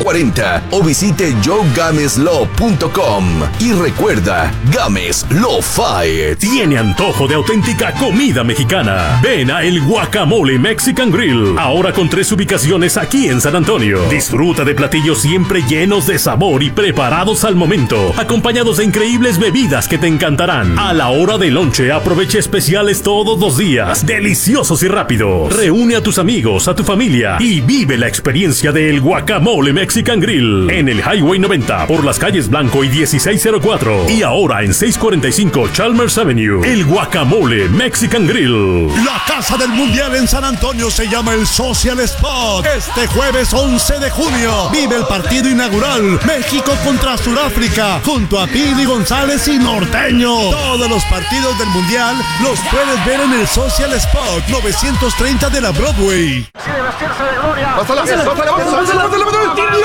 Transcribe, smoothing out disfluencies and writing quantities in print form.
40 o visite joegameslaw.com. Y recuerda, Games Law Fight. ¿Tiene antojo de auténtica comida mexicana? Ven a El Guacamole Mexican Grill, ahora con 3 ubicaciones aquí en San Antonio. Disfruta de platillos siempre llenos de sabor y preparados al momento, acompañados de increíbles bebidas que te encantarán. A la hora del lonche, aprovecha especiales todos los días, deliciosos y rápidos. Reúne a tus amigos, a tu familia y vive la experiencia del Guacamole Mexican Grill en el Highway 90 por las calles Blanco y 1604 y ahora en 645 Chalmers Avenue. El Guacamole Mexican Grill. La casa del mundial en San Antonio se llama el Social Spot. Este jueves 11 de junio vive el partido inaugural México contra Sudáfrica junto a Pili González y Norteño. Todos los partidos del mundial los puedes ver en el Social Spot 930 de la Broadway. Pásala,